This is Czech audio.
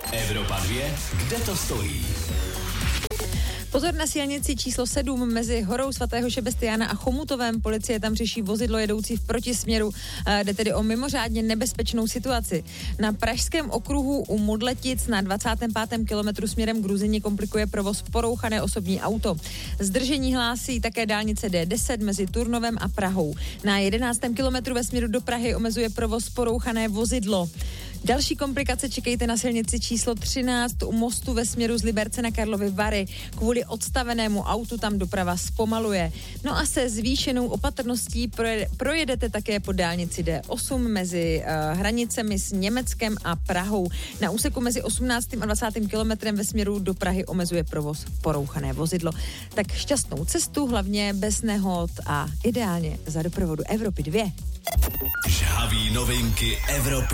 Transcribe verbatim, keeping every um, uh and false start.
Evropa dvě, kde to stojí? Pozor na silnici číslo sedm mezi horou svatého Šebestiána a Chomutovem. Policie tam řeší vozidlo jedoucí v protisměru. Jde tedy o mimořádně nebezpečnou situaci. Na pražském okruhu u Modletic na dvacátém pátém kilometru směrem k Ruzyni komplikuje provoz porouchané osobní auto. Zdržení hlásí také dálnice D deset mezi Turnovem a Prahou. Na jedenáctém kilometru ve směru do Prahy omezuje provoz porouchané vozidlo. Další komplikace čekejte na silnici číslo třináct u mostu ve směru z Liberce na Karlovy Vary. Kvůli odstavenému autu tam doprava zpomaluje. No a se zvýšenou opatrností projedete také po dálnici D osm mezi uh, hranicemi s Německem a Prahou. Na úseku mezi osmnáctým a dvacátým kilometrem ve směru do Prahy omezuje provoz porouchané vozidlo. Tak šťastnou cestu, hlavně bez nehod a ideálně za doprovodu Evropy dvě. Žhaví novinky Evropy.